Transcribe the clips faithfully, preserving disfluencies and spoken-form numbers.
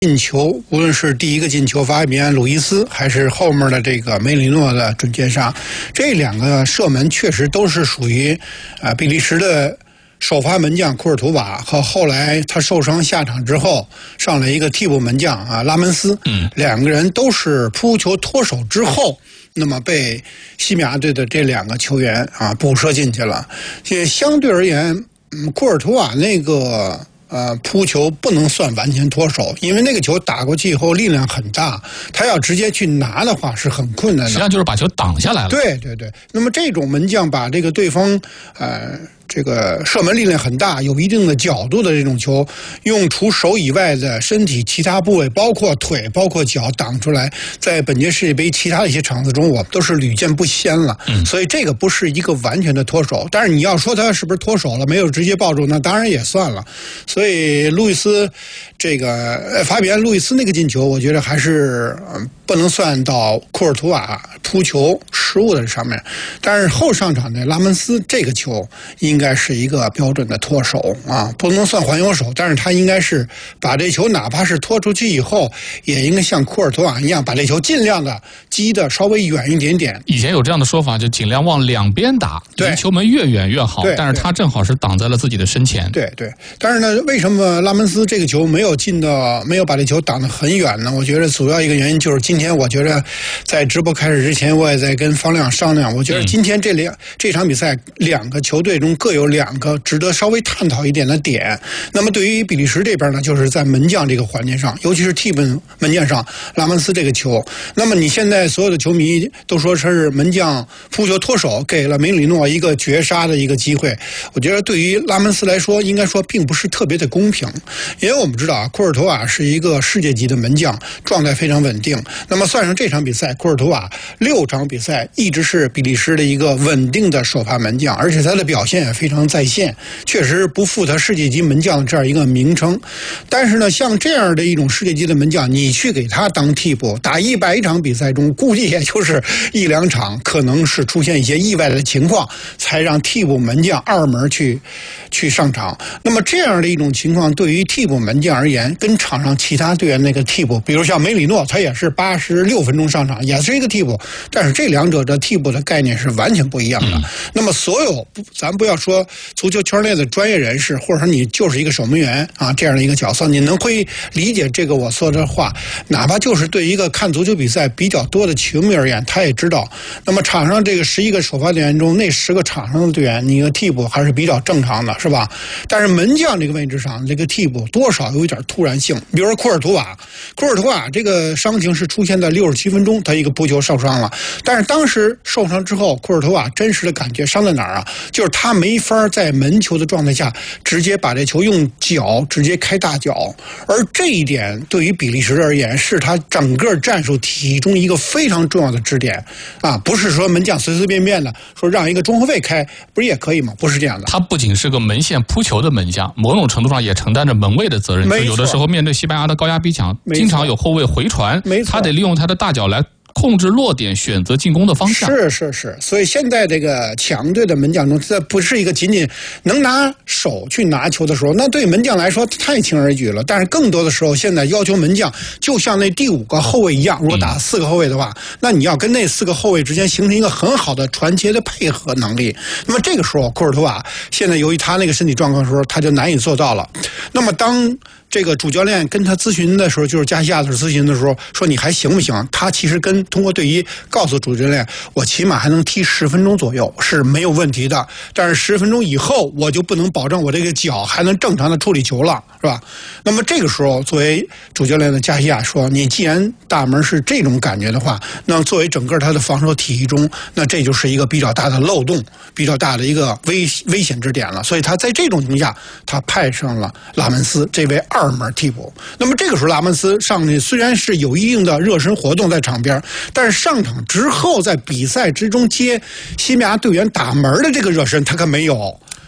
进球，无论是第一个进球法比安·鲁伊斯，还是后面的这个梅里诺的准绝杀，这两个射门确实都是属于啊、呃、比利时的首发门将库尔图瓦和后来他受伤下场之后上了一个替补门将啊拉门斯，嗯，两个人都是扑球脱手之后，那么被西班牙队的这两个球员啊补射进去了。这相对而言，嗯，库尔图瓦那个。呃，扑球不能算完全脱手，因为那个球打过去以后力量很大，他要直接去拿的话是很困难的。 实际上就是把球挡下来了。 对对对，那么这种门将把这个对方呃这个射门力量很大、有一定的角度的这种球，用除手以外的身体其他部位，包括腿、包括脚挡出来，在本届世界杯其他的一些场次中，我们都是屡见不鲜了。嗯，所以这个不是一个完全的脱手，但是你要说他是不是脱手了，没有直接抱住，那当然也算了。所以路易斯这个呃法比安·路易斯那个进球，我觉得还是、呃、不能算到库尔图瓦扑球失误的上面，但是后上场的拉门斯这个球应该是一个标准的脱手啊，不能算还有手，但是他应该是把这球哪怕是拖出去以后，也应该像库尔图瓦一样把这球尽量的击的稍微远一点点。 以前有这样的说法，就尽量往两边打，离球门越远越好。但是他正好是挡在了自己的身前。 对对，但是呢，为什么拉门斯这个球没有进到，没有把这球挡得很远呢？我觉得主要一个原因就是今天，我觉得在直播开始之前，我也在跟方亮商量，我觉得今天这两、嗯、这场比赛两个球队中各有两个值得稍微探讨一点的点。那么对于比利时这边呢，就是在门将这个环节上，尤其是替补门将上，拉门斯这个球。那么你现在所有的球迷都说是门将扑球脱手，给了梅里诺一个绝杀的一个机会。我觉得对于拉门斯来说，应该说并不是特别的公平，因为我们知道啊，库尔图瓦是一个世界级的门将，状态非常稳定。那么算上这场比赛，库尔图瓦六场比赛一直是比利时的一个稳定的首发门将，而且他的表现也非常在线，确实不负他世界级门将的这样一个名称。但是呢，像这样的一种世界级的门将，你去给他当替补，打一百场比赛中，估计也就是一两场，可能是出现一些意外的情况，才让替补门将二门去去上场。那么这样的一种情况，对于替补门将而言，跟场上其他队员那个替补，比如像梅里诺，他也是八十六分钟上场，也是一个替补，但是这两者的替补的概念是完全不一样的。嗯、那么所有，咱不要说足球圈内的专业人士，或者说你就是一个守门员啊这样的一个角色，你能会理解这个我说的话，哪怕就是对一个看足球比赛比较多的球迷而言，他也知道，那么场上这个十一个首发队员中，那十个场上的队员，你一个替补还是比较正常的，是吧？但是门将这个位置上，这个替补多少有一点突然性。比如说库尔图瓦，库尔图瓦这个伤情是出现在六十七分钟，他一个扑球受伤了。但是当时受伤之后，库尔图瓦真实的感觉伤在哪儿啊？就是他没法在门球的状态下直接把这球用脚直接开大脚，而这一点对于比利时而言，是他整个战术体系中一个非常重要的支点啊！不是说门将随随便便的说让一个中后卫开，不是也可以吗？不是这样的。 他不仅是个门线扑球的门将，某种程度上也承担着门卫的责任。就有的时候面对西班牙的高压逼抢，经常有后卫回传，他得利用他的大脚来控制落点，选择进攻的方向。 是是是，所以现在这个强队的门将中，这不是一个仅仅能拿手去拿球的时候，那对门将来说太轻而易举了。但是更多的时候，现在要求门将就像那第五个后卫一样，如果打四个后卫的话，嗯、那你要跟那四个后卫之间形成一个很好的传接的配合能力。那么这个时候，库尔图瓦现在由于他那个身体状况的时候，他就难以做到了。那么当这个主教练跟他咨询的时候，就是加西亚的咨询的时候，说你还行不行？他其实跟通过队医告诉主教练，我起码还能踢十分钟左右是没有问题的。但是十分钟以后，我就不能保证我这个脚还能正常的处理球了，是吧？那么这个时候，作为主教练的加西亚说，你既然大门是这种感觉的话，那作为整个他的防守体系中，那这就是一个比较大的漏洞，比较大的一个危危险之点了。所以他在这种情况下，他派上了拉门斯这位二二门替补。那么这个时候拉门斯上去虽然是有一定的热身活动在场边，但是上场之后在比赛之中接西班牙队员打门的这个热身他可没有。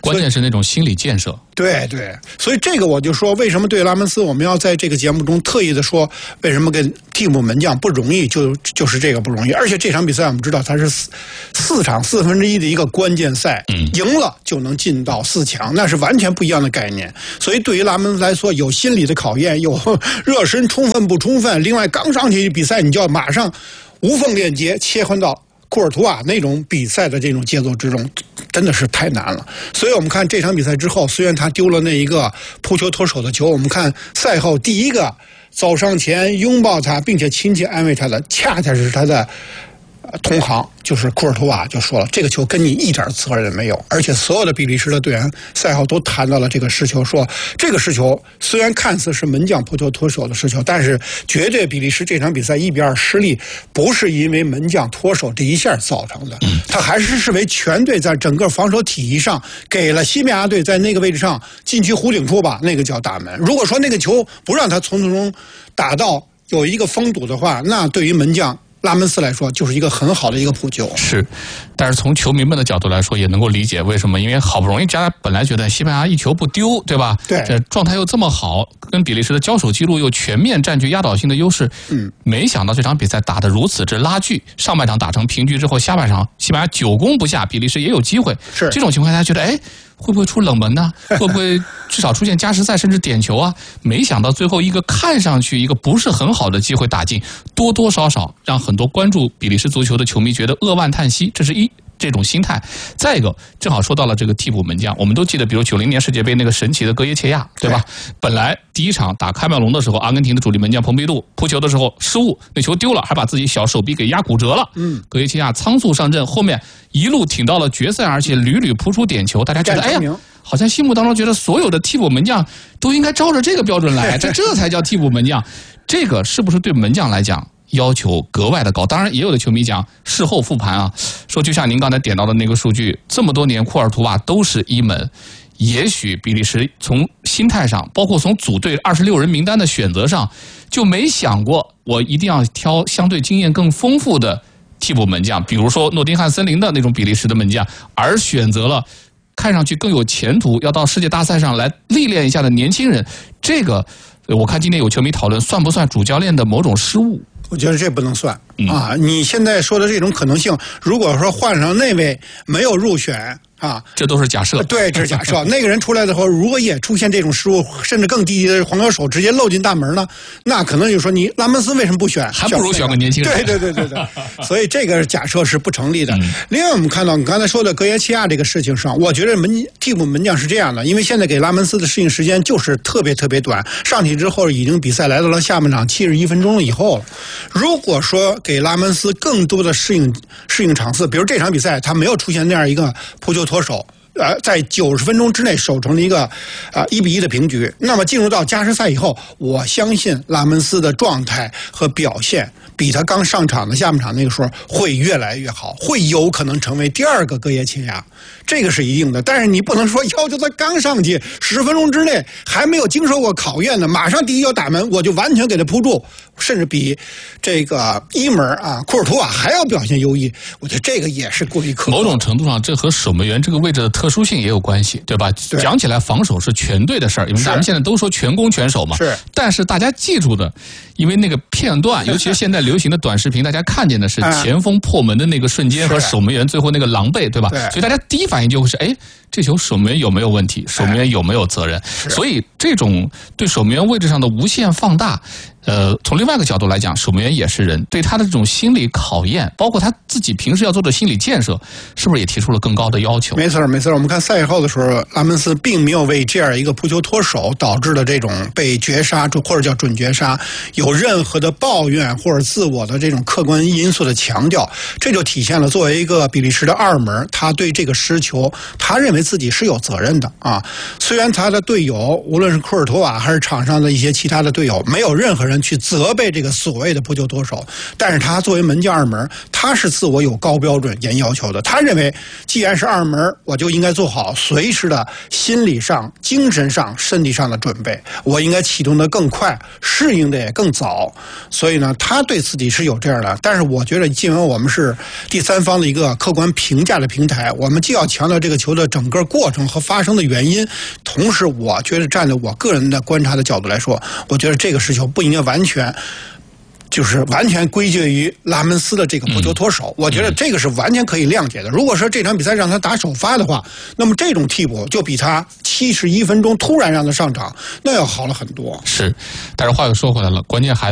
关键是那种心理建设。 对对，所以这个我就说，为什么对拉门斯我们要在这个节目中特意的说，为什么跟替补门将不容易，就就是这个不容易。而且这场比赛我们知道它是四四场四分之一的一个关键赛，嗯，赢了就能进到四强，那是完全不一样的概念。所以对于拉门斯来说，有心理的考验，有热身充分不充分，另外刚上去比赛你就要马上无缝链接切换到库尔图瓦那种比赛的这种节奏之中，真的是太难了。所以我们看这场比赛之后，虽然他丢了那一个扑球脱手的球，我们看赛后第一个走上前拥抱他并且亲切安慰他的，恰恰是他的同行，就是库尔图瓦，就说了这个球跟你一点责任没有。而且所有的比利时的队员赛后都谈到了这个失球，说这个失球虽然看似是门将扑球脱手的失球，但是绝对比利时这场比赛一比二失利不是因为门将脱手这一下造成的，他还是视为全队在整个防守体系上给了西班牙队在那个位置上禁区弧顶处吧，那个叫大门。如果说那个球不让他从中打到有一个封堵的话，那对于门将拉门斯来说就是一个很好的一个扑救。 是，但是从球迷们的角度来说也能够理解为什么，因为好不容易大家本来觉得西班牙一球不丢，对吧？ 对， 这状态又这么好，跟比利时的交手记录又全面占据压倒性的优势，嗯，没想到这场比赛打得如此之拉锯，上半场打成平局之后，下半场西班牙久攻不下，比利时也有机会， 是这种情况下觉得哎。会不会出冷门呢？会不会至少出现加时赛甚至点球啊？没想到最后一个看上去一个不是很好的机会打进，多多少少让很多关注比利时足球的球迷觉得扼腕叹息。这是一这种心态。再一个，正好说到了这个替补门将，我们都记得，比如九零年世界杯那个神奇的戈耶切亚，对吧？对，本来第一场打开麦隆的时候，阿根廷的主力门将蓬佩杜扑球的时候失误，那球丢了，还把自己小手臂给压骨折了。嗯，戈耶切亚仓促上阵，后面一路挺到了决赛，而且屡屡扑出点球，大家觉得哎呀，好像心目当中觉得所有的替补门将都应该照着这个标准来，这这才叫替补门将。这个是不是对门将来讲要求格外的高？当然也有的球迷讲事后复盘啊，说就像您刚才点到的那个数据，这么多年库尔图瓦都是一门，也许比利时从心态上，包括从组队二十六人名单的选择上，就没想过我一定要挑相对经验更丰富的替补门将，比如说诺丁汉森林的那种比利时的门将，而选择了看上去更有前途要到世界大赛上来历练一下的年轻人。这个我看今天有球迷讨论，算不算主教练的某种失误？ 我觉得这不能算啊！你现在说的这种可能性，如果说换上那位没有入选啊， 这都是假设。 对，这是假设。那个人出来的时候，如果也出现这种失误，甚至更低级的黄球手直接漏进大门呢，那可能就说你拉门斯为什么不选？ 还不如选个年轻人。 对对对对对。所以这个假设是不成立的。嗯、另外，我们看到你刚才说的格耶切亚这个事情上，我觉得门替补门将是这样的，因为现在给拉门斯的适应时间就是特别特别短，上去之后已经比赛来到了下半场七十一分钟以后了。如果说给拉门斯更多的适应适应场次，比如这场比赛他没有出现那样一个扑球脱手，呃，在九十分钟之内守成了一个啊一比一的平局，那么进入到加时赛以后，我相信拉门斯的状态和表现比他刚上场的下半场那个时候会越来越好，会有可能成为第二个戈耶切亚，这个是一定的。但是你不能说要求他刚上去十分钟之内还没有经受过考验的，马上第一脚打门我就完全给他扑住，甚至比这个伊门啊库尔图瓦还要表现优异，我觉得这个也是过于苛刻。 某种程度上，这和守门员这个位置的特殊性也有关系，对吧？ 对， 讲起来防守是全队的事儿，因为咱们现在都说全攻全守嘛。 是。 但是大家记住的，因为那个片段，尤其是现在流行的短视频，大家看见的是前锋破门的那个瞬间和守门员最后那个狼狈，对吧？ 对。 所以大家第一反应就会是，哎，这球守门员有没有问题？守门员有没有责任？所以这种对守门员位置上的无限放大，呃，从另外一个角度来讲，守门员也是人，对他的这种心理考验，包括他自己平时要做的心理建设，是不是也提出了更高的要求？ 没错，没错。我们看赛后的时候，拉门斯并没有为这样一个扑球脱手导致的这种被绝杀或者叫准绝杀有任何的抱怨或者自我的这种客观因素的强调，这就体现了作为一个比利时的二门，他对这个失球，他认为自己是有责任的啊。虽然他的队友无论是库尔图瓦还是场上的一些其他的队友，没有任何人人去责备这个所谓的扑救脱手。但是他作为门将二门，他是自我有高标准、严要求的。他认为，既然是二门，我就应该做好随时的心理上、精神上、身体上的准备，我应该启动的更快，适应的也更早。所以呢，他对自己是有这样的。但是我觉得，既然我们是第三方的一个客观评价的平台，我们既要强调这个球的整个过程和发生的原因，同时我觉得站在我个人的观察的角度来说，我觉得这个事情不应该完全就是完全归结于拉门斯的这个扑球脱手，嗯、我觉得这个是完全可以谅解的。如果说这场比赛让他打首发的话，那么这种替补就比他七十一分钟突然让他上场那要好了很多。 是，但是话又说回来了，关键还